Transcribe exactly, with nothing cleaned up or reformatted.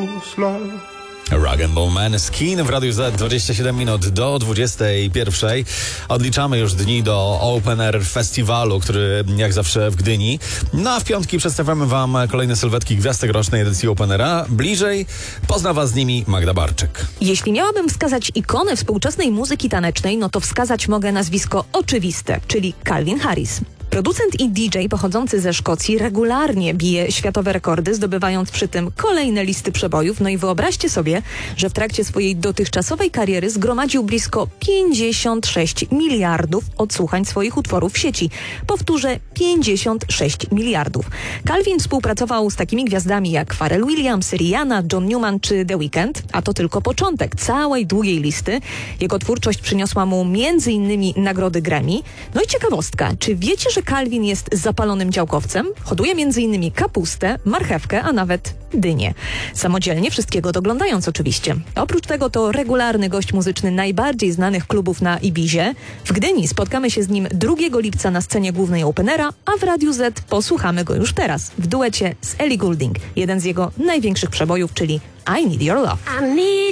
Rag and Bone Man Skin w Radiu Z, dwadzieścia siedem minut do dwudziestej pierwszej. Odliczamy już dni do Open Air Festiwalu, który jak zawsze w Gdyni. No a w piątki przedstawiamy wam kolejne sylwetki gwiazd tegorocznej edycji Open Aira. Bliżej pozna was z nimi Magda Barczyk. Jeśli miałabym wskazać ikonę współczesnej muzyki tanecznej, no to wskazać mogę nazwisko oczywiste, czyli Calvin Harris. Producent i D J pochodzący ze Szkocji regularnie bije światowe rekordy, zdobywając przy tym kolejne listy przebojów. No i wyobraźcie sobie, że w trakcie swojej dotychczasowej kariery zgromadził blisko pięćdziesiąt sześć miliardów odsłuchań swoich utworów w sieci. Powtórzę, pięćdziesiąt sześć miliardów. Calvin współpracował z takimi gwiazdami jak Pharrell Williams, Rihanna, John Newman czy The Weeknd, a to tylko początek całej długiej listy. Jego twórczość przyniosła mu między innymi nagrody Grammy. No i ciekawostka, czy wiecie, że Calvin jest zapalonym działkowcem? Hoduje między innymi kapustę, marchewkę, a nawet dynię. Samodzielnie, wszystkiego doglądając oczywiście. Oprócz tego to regularny gość muzyczny najbardziej znanych klubów na Ibizie. W Gdyni spotkamy się z nim drugiego lipca na scenie głównej Open Aira, a w Radiu Z posłuchamy go już teraz w duecie z Ellie Goulding. Jeden z jego największych przebojów, czyli I Need Your Love.